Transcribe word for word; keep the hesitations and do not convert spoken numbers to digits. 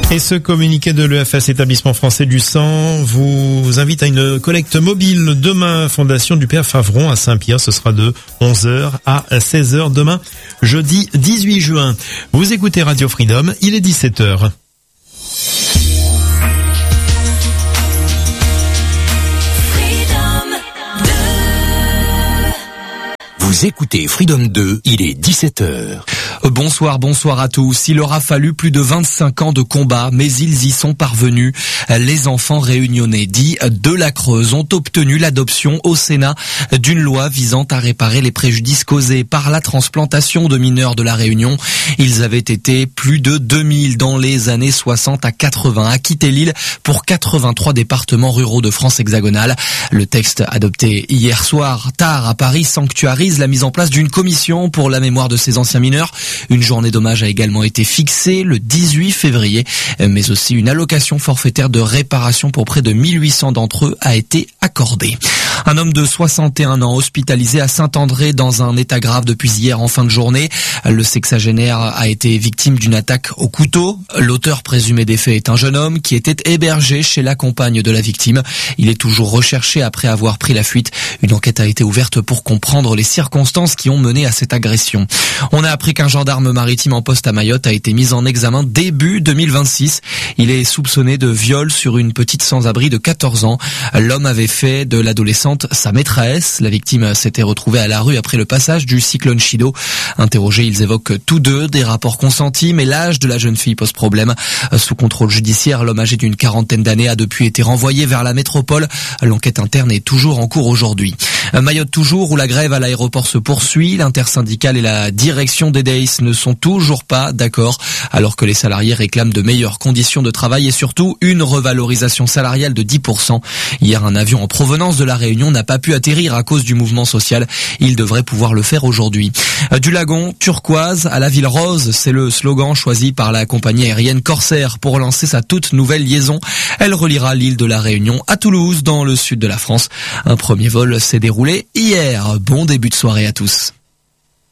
Et ce communiqué de l'E F S, Établissement français du sang, vous invite à une collecte mobile demain, Fondation du Père Favron à Saint-Pierre. Ce sera de onze heures à seize heures demain, jeudi dix-huit juin. Vous écoutez Radio Freedom, il est dix-sept heures. Vous écoutez Freedom deux, il est dix-sept heures. Bonsoir, bonsoir à tous. Il aura fallu plus de vingt-cinq ans de combat, mais ils y sont parvenus. Les enfants réunionnais dits de la Creuse ont obtenu l'adoption au Sénat d'une loi visant à réparer les préjudices causés par la transplantation de mineurs de la Réunion. Ils avaient été plus de deux mille dans les années soixante à quatre-vingts à quitter l'île pour quatre-vingt-trois départements ruraux de France hexagonale. Le texte adopté hier soir tard à Paris sanctuarise la mise en place d'une commission pour la mémoire de ces anciens mineurs. Une journée d'hommage a également été fixée le dix-huit février, mais aussi une allocation forfaitaire de réparation pour près de mille huit cents d'entre eux a été accordée. Un homme de soixante et un ans hospitalisé à Saint-André dans un état grave depuis hier en fin de journée. Le sexagénaire a été victime d'une attaque au couteau. L'auteur présumé des faits est un jeune homme qui était hébergé chez la compagne de la victime. Il est toujours recherché après avoir pris la fuite. Une enquête a été ouverte pour comprendre les circonstances qui ont mené à cette agression. On a appris qu'un gendarme maritime en poste à Mayotte a été mis en examen début deux mille vingt-six. Il est soupçonné de viol sur une petite sans-abri de quatorze ans. L'homme avait fait de l'adolescente sa maîtresse. La victime s'était retrouvée à la rue après le passage du cyclone Chido. Interrogés, ils évoquent tous deux des rapports consentis, mais l'âge de la jeune fille pose problème. Sous contrôle judiciaire, l'homme âgé d'une quarantaine d'années a depuis été renvoyé vers la métropole. L'enquête interne est toujours en cours aujourd'hui. Mayotte toujours, où la grève à l'aéroport se poursuit. L'intersyndicale et la direction d'E D E I S ne sont toujours pas d'accord, alors que les salariés réclament de meilleures conditions de travail et surtout une revalorisation salariale de dix pour cent. Hier, un avion en provenance de la Réunion n'a pas pu atterrir à cause du mouvement social. Il devrait pouvoir le faire aujourd'hui. Du lagon turquoise à la ville rose, c'est le slogan choisi par la compagnie aérienne Corsair pour lancer sa toute nouvelle liaison. Elle reliera l'île de la Réunion à Toulouse, dans le sud de la France. Un premier vol s'est déroulé hier. Bon début de soirée à tous.